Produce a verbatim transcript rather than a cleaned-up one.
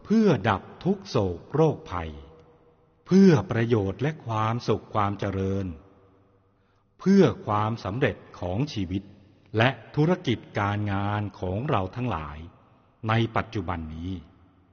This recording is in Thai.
เพื่อดับทุกโศกโรคภัยเพื่อประโยชน์และความสุขความเจริญเพื่อความสำเร็จของชีวิตและธุรกิจการงานของเราทั้งหลายในปัจจุบันนี้